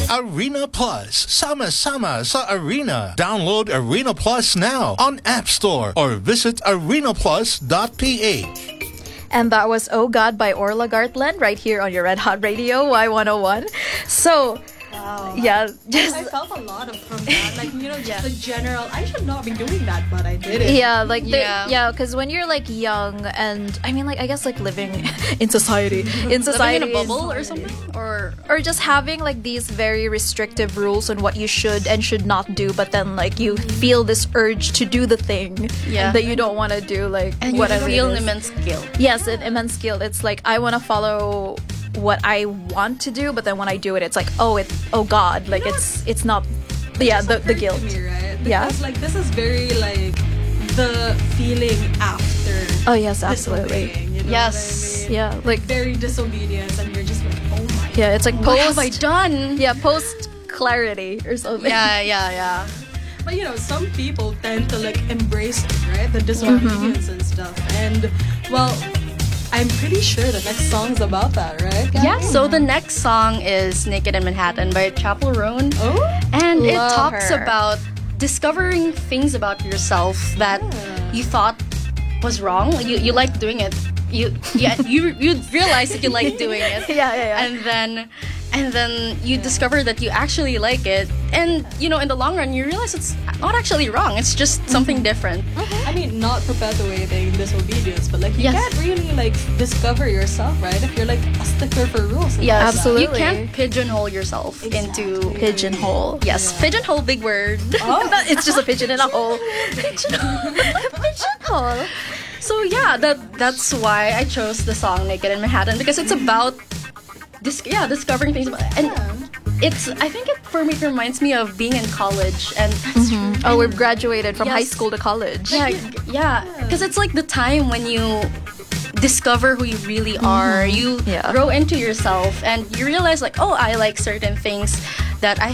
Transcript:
Arena Plus. Sama-sama sa Arena. Download Arena Plus now on App Store or visit arenaplus.ph. And that was Oh God by Orla Gartland right here on your Red Hot Radio Y101. So, yeah, I felt a lot from that. Like, just the general, I should not be doing that, but I did it. Yeah, because when you're like young and I mean, like, I guess like living in society, living in a bubble or something, or just having like these very restrictive rules on what you should and should not do, but then like you feel this urge to do the thing that you don't want to do, like and whatever. You feel an immense guilt. Yes, an immense guilt. It's like I want to follow what I want to do, but then when I do it, it's like, oh God, like it's not, the guilt. To me, right? Because like this is very like the feeling after. Oh yes, absolutely. Yes, yeah, like very disobedience, and you're just like, oh my. Yeah, it's like what have I done? Yeah, post clarity or something. Yeah. But some people tend to like embrace it, right? The disobedience and stuff, and well. I'm pretty sure the next song's about that, right? Yeah, so the next song is Naked in Manhattan by Chappell Roan. Oh, and it talks about discovering things about yourself that you thought was wrong. You like doing it. You realize that you like doing it. Yeah. And then you discover that you actually like it, and in the long run you realize it's not actually wrong. It's just something different. I mean, not perpetuating disobedience, but like you can't really like discover yourself, right? If you're like a sticker for rules. Yeah, absolutely. You can't pigeonhole yourself into pigeonhole. Yes, pigeonhole, big word. Oh, it's just a pigeon in a hole. Pigeonhole. So yeah, that's why I chose the song Naked in Manhattan, because it's about discovering things about, and I think for me it reminds me of being in college, and that's true. Oh, we've graduated from high school to college. Yeah, because it's like the time when you discover who you really are. You grow into yourself, and you realize like, oh, I like certain things that I